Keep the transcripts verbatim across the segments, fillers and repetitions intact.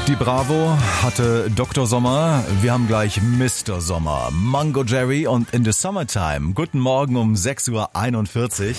Die Bravo hatte Doktor Sommer, wir haben gleich Mister Sommer, Mango Jerry und In the Summertime. Guten Morgen um sechs Uhr einundvierzig.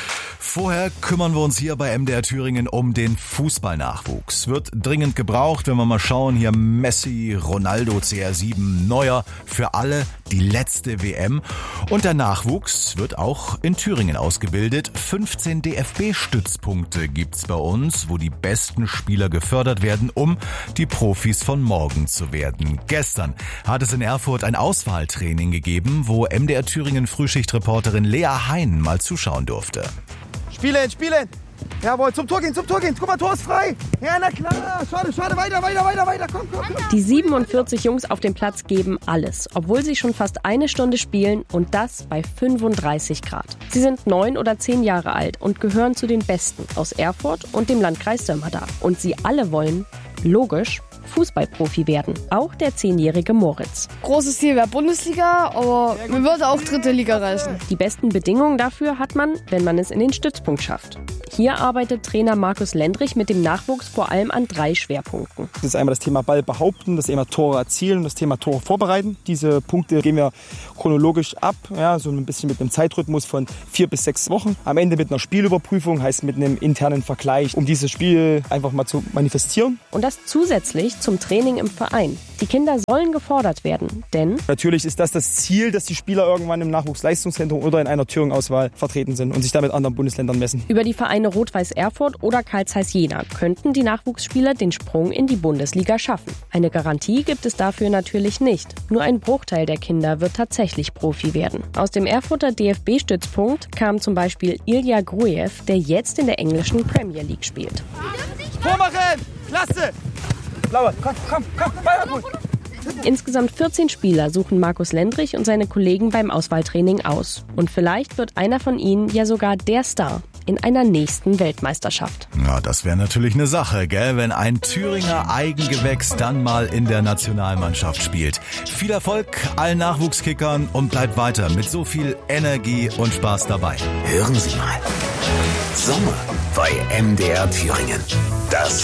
Vorher kümmern wir uns hier bei M D R Thüringen um den Fußballnachwuchs. Wird dringend gebraucht, wenn wir mal schauen, hier Messi, Ronaldo, C R sieben, Neuer, für alle die letzte W M. Und der Nachwuchs wird auch in Thüringen ausgebildet. fünfzehn D F B-Stützpunkte gibt's bei uns, wo die besten Spieler gefördert werden, um die Profis von morgen zu werden. Gestern hat es in Erfurt ein Auswahltraining gegeben, wo M D R Thüringen Frühschichtreporterin Lea Hein mal zuschauen durfte. Spielen, spielen! Jawohl, zum Tor gehen, zum Tor gehen! Guck mal, Tor ist frei! Ja, na klar! Schade, schade, weiter, weiter, weiter, weiter! Komm, komm, komm! Die siebenundvierzig Jungs auf dem Platz geben alles, obwohl sie schon fast eine Stunde spielen und das bei fünfunddreißig Grad. Sie sind neun oder zehn Jahre alt und gehören zu den Besten aus Erfurt und dem Landkreis Sömmerda. Und sie alle wollen, logisch, Fußballprofi werden. Auch der zehnjährige Moritz. Großes Ziel wäre Bundesliga, aber mir würde auch dritte Liga reichen. Die besten Bedingungen dafür hat man, wenn man es in den Stützpunkt schafft. Hier arbeitet Trainer Markus Lendrich mit dem Nachwuchs vor allem an drei Schwerpunkten. Das ist einmal das Thema Ball behaupten, das Thema Tore erzielen und das Thema Tore vorbereiten. Diese Punkte gehen wir chronologisch ab, ja, so ein bisschen mit einem Zeitrhythmus von vier bis sechs Wochen. Am Ende mit einer Spielüberprüfung, heißt mit einem internen Vergleich, um dieses Spiel einfach mal zu manifestieren. Und das zusätzlich zum Training im Verein. Die Kinder sollen gefordert werden, denn natürlich ist das das Ziel, dass die Spieler irgendwann im Nachwuchsleistungszentrum oder in einer Thüringen-Auswahl vertreten sind und sich damit anderen Bundesländern messen. Über die Vereine Rot-Weiß Erfurt oder Karl Zeiss Jena könnten die Nachwuchsspieler den Sprung in die Bundesliga schaffen. Eine Garantie gibt es dafür natürlich nicht. Nur ein Bruchteil der Kinder wird tatsächlich Profi werden. Aus dem Erfurter D F B-Stützpunkt kam zum Beispiel Ilya Grujew, der jetzt in der englischen Premier League spielt. Vormachen! Klasse! Blaue, komm, komm, komm, Ball gut! Insgesamt vierzehn Spieler suchen Markus Lendrich und seine Kollegen beim Auswahltraining aus. Und vielleicht wird einer von ihnen ja sogar der Star in einer nächsten Weltmeisterschaft. Ja, das wäre natürlich eine Sache, gell, wenn ein Thüringer Eigengewächs dann mal in der Nationalmannschaft spielt. Viel Erfolg allen Nachwuchskickern und bleibt weiter mit so viel Energie und Spaß dabei. Hören Sie mal. Sommer bei M D R Thüringen. Das